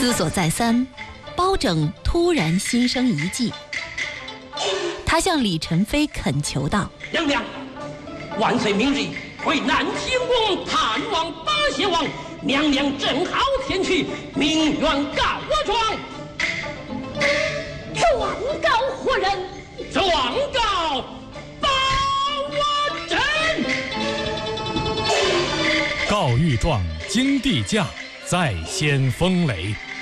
思索再三，包拯突然心生一计。他向李宸妃恳求道：“ 娘娘，万岁明日回南天宫探望八贤王，娘娘正好前去，明愿告我状。 状告何人？ 状告包我朕。 告御状经地驾，在先风雷。